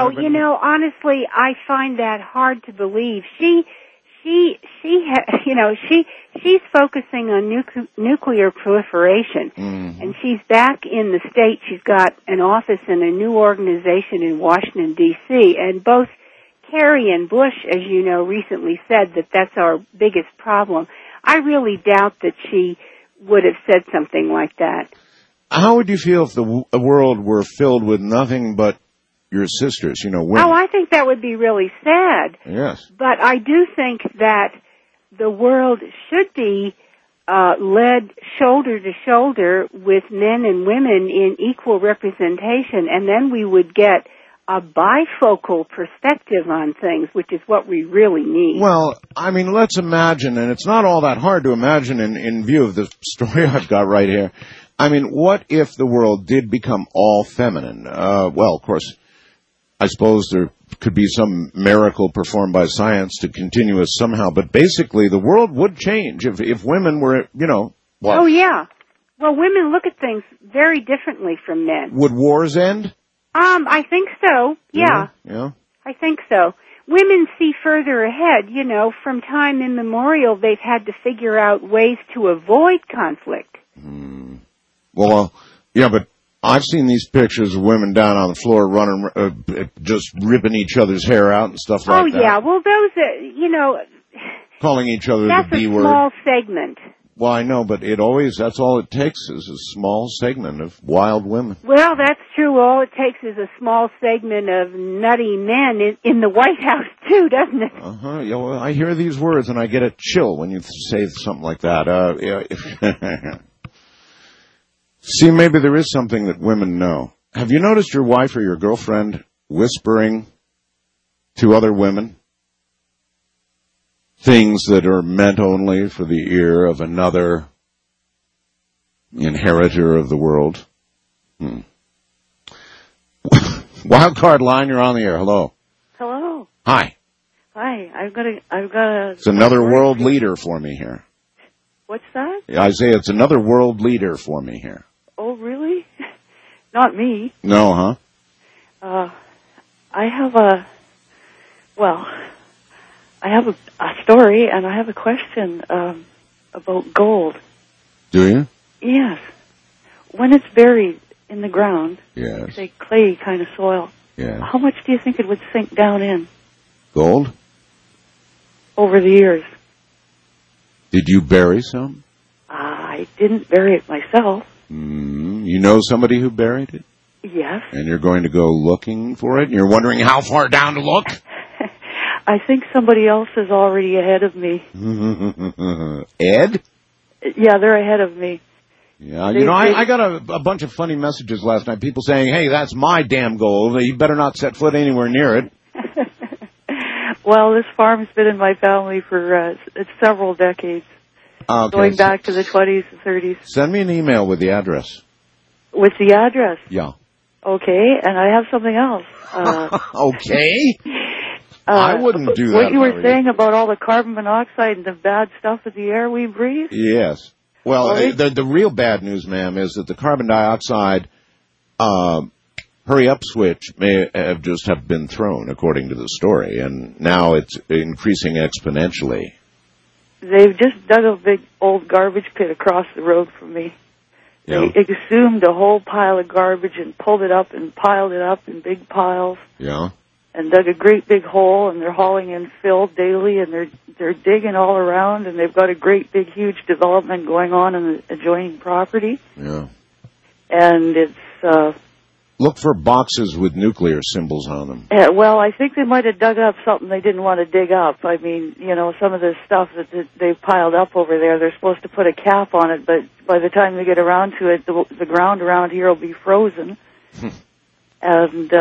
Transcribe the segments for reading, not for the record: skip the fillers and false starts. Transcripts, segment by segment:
Oh, you know, honestly, I find that hard to believe. She's focusing on nuclear proliferation, and she's back in the States. She's got an office in a new organization in Washington, D.C., and both Kerry and Bush, as you know, recently said that that's our biggest problem. I really doubt that she would have said something like that. How would you feel if the world were filled with nothing but your sisters, women? Oh, I think that would be really sad. Yes. But I do think that the world should be led shoulder to shoulder with men and women in equal representation, and then we would get a bifocal perspective on things, which is what we really need. Well, I mean, let's imagine, and it's not all that hard to imagine in view of the story I've got right here. I mean, what if the world did become all feminine? Well, of course, I suppose there could be some miracle performed by science to continue us somehow, but basically the world would change if women were, what? Oh, yeah. Well, women look at things very differently from men. Would wars end? I think so, yeah. Yeah? I think so. Women see further ahead, from time immemorial they've had to figure out ways to avoid conflict. Well, yeah, but I've seen these pictures of women down on the floor running, just ripping each other's hair out and stuff like that. Oh, yeah, well, those, calling each other the B word. That's a small segment. Well, I know, but that's all it takes is a small segment of wild women. Well, that's true. All it takes is a small segment of nutty men in the White House, too, doesn't it? Yeah, well, I hear these words and I get a chill when you say something like that. See, maybe there is something that women know. Have you noticed your wife or your girlfriend whispering to other women things that are meant only for the ear of another inheritor of the world? Wild card line, you're on the air. Hello. Hello. Hi. Hi. I've got a. It's another world leader for me here. What's that? I say it's another world leader for me here. Oh, really? Not me. No, huh? I have a story, and I have a question about gold. Do you? Yes. When it's buried in the ground, yes, say clay kind of soil, yes, how much do you think it would sink down in? Gold? Over the years. Did you bury some? I didn't bury it myself. You know somebody who buried it? Yes. And you're going to go looking for it, and you're wondering how far down to look? I think somebody else is already ahead of me. Ed? Yeah, they're ahead of me. Yeah, I got a bunch of funny messages last night. People saying, hey, that's my damn gold. You better not set foot anywhere near it. Well, this farm's been in my family for several decades. Okay, going back to the 20s and 30s. Send me an email with the address. With the address? Yeah. Okay, and I have something else. Okay. I wouldn't do that. What you were saying about all the carbon monoxide and the bad stuff in the air we breathe? Yes. Well, the real bad news, ma'am, is that the carbon dioxide hurry-up switch may have been thrown, according to the story, and now it's increasing exponentially. They've just dug a big old garbage pit across the road from me. Yeah. They exhumed a whole pile of garbage and pulled it up and piled it up in big piles. Yeah. And dug a great big hole, and they're hauling in fill daily, and they're digging all around, and they've got a great big huge development going on in the adjoining property. Yeah. And it's look for boxes with nuclear symbols on them. Well, I think they might have dug up something they didn't want to dig up. I mean, some of the stuff that they've piled up over there, they're supposed to put a cap on it, but by the time they get around to it, the ground around here will be frozen. And,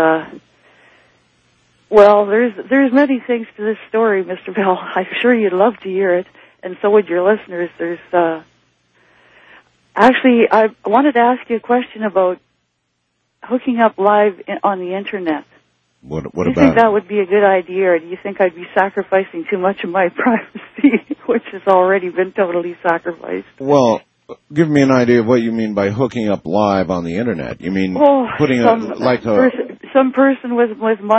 well, there's many things to this story, Mr. Bell. I'm sure you'd love to hear it, and so would your listeners. Actually, I wanted to ask you a question about hooking up live on the Internet. What about it? Do you think that would be a good idea, or do you think I'd be sacrificing too much of my privacy, which has already been totally sacrificed? Well, give me an idea of what you mean by hooking up live on the Internet. You mean putting some person with